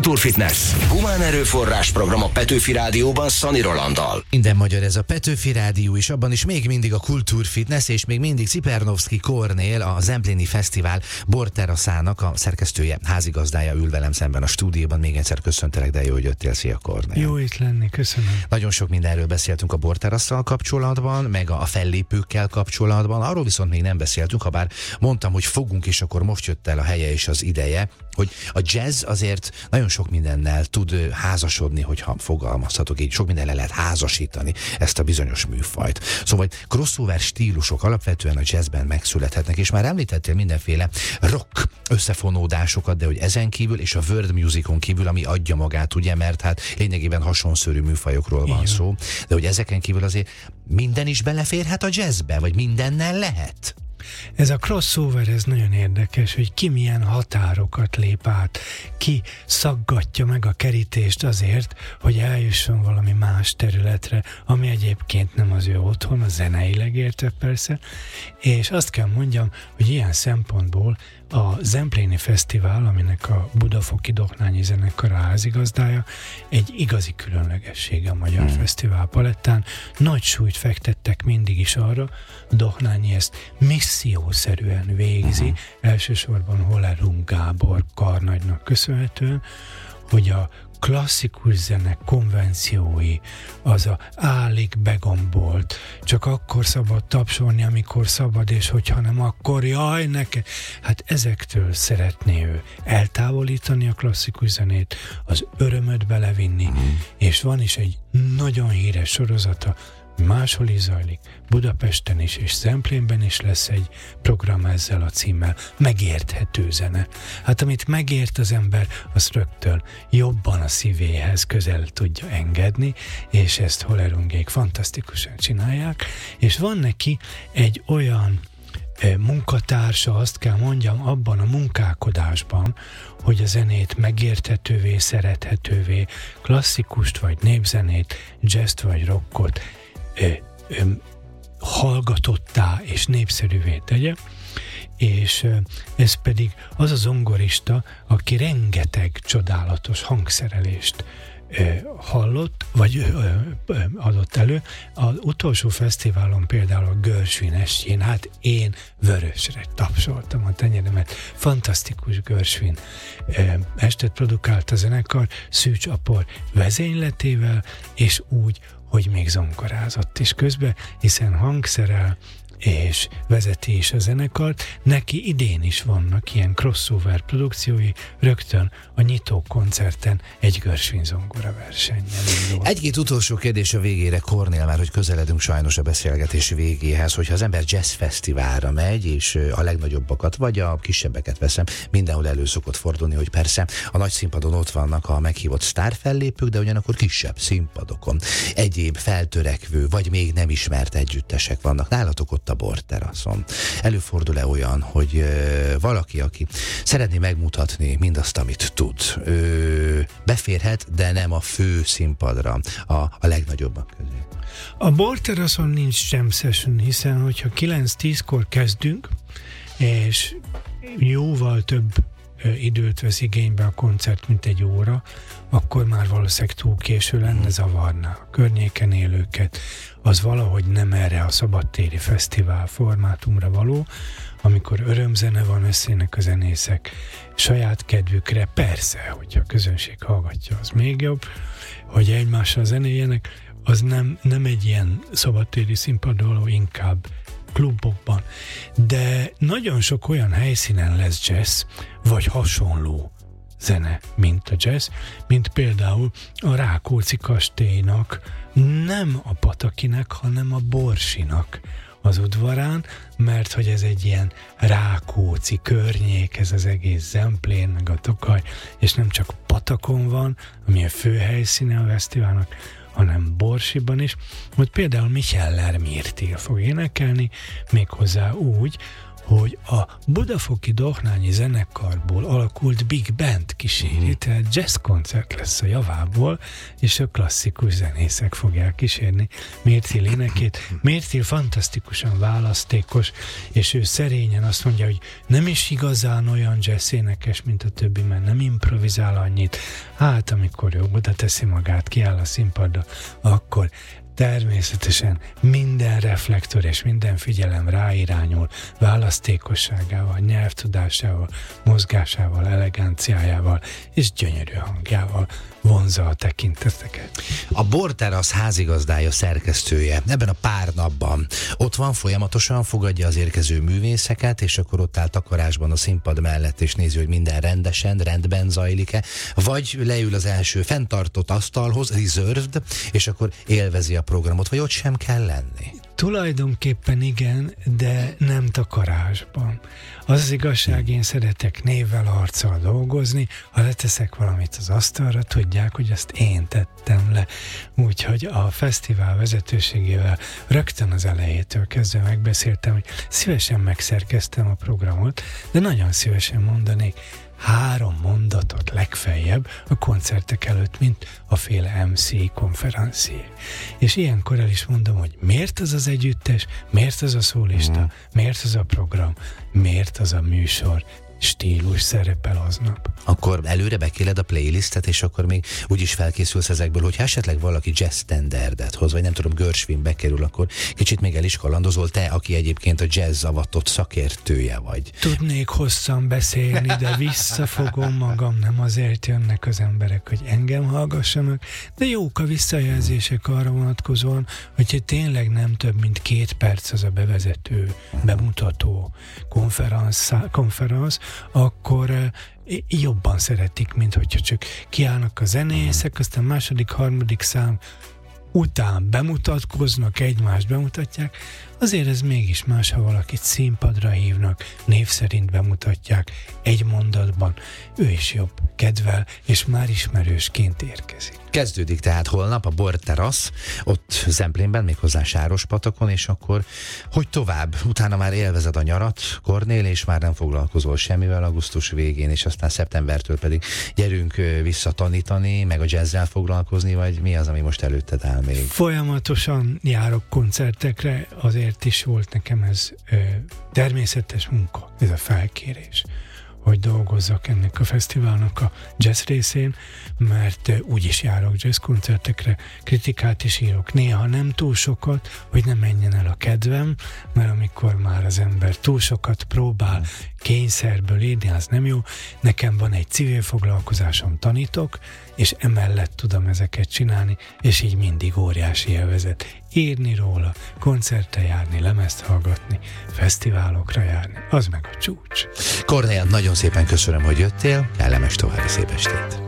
Kultúrfitness. Humán erőforrás program a Petőfi Rádióban Szani Rolanddal. Minden magyar ez a Petőfi Rádió, és abban is még mindig a Kultúrfitness, és még mindig Cipernowski Kornél, a Zempléni Fesztivál borteraszának a szerkesztője, házigazdája ül velem szemben a stúdióban. Még egyszer köszöntelek, de jó, hogy jöttél. Szia, Kornél. Jó itt lenni, köszönöm. Nagyon sok mindenről beszéltünk a borterasszal kapcsolatban, meg a fellépőkkel kapcsolatban. Arról viszont még nem beszéltünk, ha bár mondtam, hogy fogunk, és akkor most jött el a helye és az ideje, hogy a jazz azért nagyon sok mindennel tud házasodni, hogyha fogalmazhatok így, sok mindenre lehet házasítani ezt a bizonyos műfajt. Szóval crossover stílusok alapvetően a jazzben megszülethetnek, és már említettél mindenféle rock összefonódásokat, de hogy ezen kívül és a world musicon kívül, ami adja magát, ugye, mert hát lényegében hasonszörű műfajokról van szó, de hogy ezeken kívül azért minden is beleférhet a jazzbe, vagy mindennel lehet? Ez a crossover, ez nagyon érdekes, hogy ki milyen határokat lép át, ki szaggatja meg a kerítést azért, hogy eljusson valami más területre, ami egyébként nem az ő otthon, a zeneileg érte persze, és azt kell mondjam, hogy ilyen szempontból a Zempléni Fesztivál, aminek a Budafoki Dohnányi Zenekar a házigazdája, egy igazi különlegessége a magyar fesztivál palettán. Nagy súlyt fektettek mindig is arra, Dohnányi ezt missziószerűen végzi, elsősorban Hollerung Gábor karnagynak köszönhetően, hogy a klasszikus zene konvenciói, az a állig begombolt, csak akkor szabad tapsolni, amikor szabad, és hogyha nem, akkor jaj, neked. Hát ezektől szeretné ő eltávolítani a klasszikus zenét, az örömöt belevinni, és van is egy nagyon híres sorozata, máshol is zajlik, Budapesten is, és Zemplénben is lesz egy program ezzel a címmel, megérthető zene. Hát amit megért az ember, azt rögtön jobban a szívéhez közel tudja engedni, és ezt Hollerungék fantasztikusan csinálják, és van neki egy olyan munkatársa, azt kell mondjam, abban a munkálkodásban, hogy a zenét megérthetővé, szerethetővé, klasszikust vagy népzenét, jazzt vagy rockot hallgatottá és népszerűvé tegye, és ez pedig az a zongorista, aki rengeteg csodálatos hangszerelést hallott, vagy adott elő. Az utolsó fesztiválon például a Gershwin estjén, hát én vörösre tapsoltam a tenyeremet. Fantasztikus Gershwin estet produkált a zenekar Szűcs Apor vezényletével, és úgy, hogy még zongorázott is közben, hiszen hangszerel és vezeti is a zenekart. Neki idén is vannak ilyen crossover produkciói, rögtön a nyitó koncerten egy Gershwin zongora versennyel indul. Egy-két utolsó kérdés a végére, Kornél, már hogy közeledünk sajnos a beszélgetés végéhez, hogyha az ember jazz fesztiválra megy, és a legnagyobbakat, vagy a kisebbeket veszem, mindenhol elő szokott fordulni, hogy persze a nagy színpadon ott vannak a meghívott sztárfellépők, de ugyanakkor kisebb színpadokon egyéb feltörekvő, vagy még nem ismert együttesek vannak. Nálatok ott a borteraszon. Előfordul-e olyan, hogy valaki, aki szeretné megmutatni mindazt, amit tud, beférhet, de nem a fő színpadra, a legnagyobbak közé? A borteraszon nincs jam session, hiszen hogyha 9-10-kor kezdünk, és jóval több időt vesz igénybe a koncert, mint egy óra, akkor már valószínűleg túl késő lenne, zavarná a környéken élőket. Az valahogy nem erre a szabadtéri fesztivál formátumra való, amikor örömzene van, összének a zenészek saját kedvükre. Persze, hogyha a közönség hallgatja, az még jobb, hogy egymással zenéljenek, az nem egy ilyen szabadtéri színpadon, inkább klubokban. De nagyon sok olyan helyszínen lesz jazz, vagy hasonló zene, mint a jazz, mint például a Rákóczi kastélynak, nem a Patakinek, hanem a Borsinak az udvarán, mert hogy ez egy ilyen Rákóczi környék, ez az egész Zemplén, meg a Tokaj, és nem csak Patakon van, ami a fő helyszíne a fesztiválnak, hanem Borsiban is, hogy például Micheller Mirtil fog énekelni, méghozzá úgy, hogy a Budafoki Dohnányi Zenekarból alakult Big Band kíséri, tehát jazzkoncert lesz a javából, és a klasszikus zenészek fogják kísérni Mértil énekét. Mértil fantasztikusan választékos, és ő szerényen azt mondja, hogy nem is igazán olyan jazz énekes, mint a többi, mert nem improvizál annyit. Hát, amikor ő oda teszi magát, kiáll a színpadra, akkor természetesen minden reflektor és minden figyelem ráirányul választékosságával, nyelvtudásával, mozgásával, eleganciájával és gyönyörű hangjával vonzza a tekinteteket. A Borterasz házigazdája, szerkesztője ebben a pár napban ott van, folyamatosan fogadja az érkező művészeket, és akkor ott áll takarásban a színpad mellett, és nézi, hogy minden rendben zajlik-e, vagy leül az első fenntartott asztalhoz, reserved, és akkor élvezi a programot, vagy ott sem kell lenni? Tulajdonképpen igen, de nem takarásban. Az igazság, én szeretek névvel, arccal dolgozni, ha leteszek valamit az asztalra, tudják, hogy azt én tettem le. Úgyhogy a fesztivál vezetőségével rögtön az elejétől kezdve megbeszéltem, hogy szívesen megszerkeztem a programot, de nagyon szívesen mondanék 3 mondatot legfeljebb a koncertek előtt, mint a féle MC konferencié. És ilyenkor el is mondom, hogy miért az az együttes, miért az a szólista, miért az a program, miért az a műsor stílus szerepel aznap. Akkor előre bekéled a playlistet, és akkor még úgyis felkészülsz ezekből, hogyha esetleg valaki jazz standardet hoz, vagy nem tudom, Gershwin bekerül, akkor kicsit még el is kalandozol, te, aki egyébként a jazz avatott szakértője vagy. Tudnék hosszan beszélni, de visszafogom magam, nem azért jönnek az emberek, hogy engem hallgassanak, de jók a visszajelzések arra vonatkozóan, hogyha tényleg nem több, mint 2 perc az a bevezető, bemutató konferenc, akkor jobban szeretik, mint hogyha csak kiállnak a zenészek, aztán második, harmadik szám után bemutatkoznak, egymást bemutatják. Azért ez mégis más, ha valakit színpadra hívnak, név szerint bemutatják egy mondatban. Ő is jobb kedvel, és már ismerősként érkezik. Kezdődik tehát holnap a Borterasz, ott Zemplénben, méghozzá Sárospatakon, és akkor hogy tovább? Utána már élvezed a nyarat, Kornél, és már nem foglalkozol semmivel augusztus végén, és aztán szeptembertől pedig gyerünk vissza tanítani, meg a jazzzel foglalkozni, vagy mi az, ami most előtted áll még? Folyamatosan járok koncertekre, azért is volt nekem ez természetes munka, ez a felkérés, hogy dolgozzak ennek a fesztiválnak a jazz részén, mert úgy is járok jazz koncertekre, kritikát is írok, néha nem túl sokat, hogy ne menjen el a kedvem, mert amikor már az ember túl sokat próbál kényszerből írni, az nem jó. Nekem van egy civil foglalkozásom, tanítok, és emellett tudom ezeket csinálni, és így mindig óriási élvezet. Írni róla, koncertre járni, lemezt hallgatni, fesztiválokra járni, az meg a csúcs. Kornél, nagyon szépen köszönöm, hogy jöttél, kellemes további szép estét.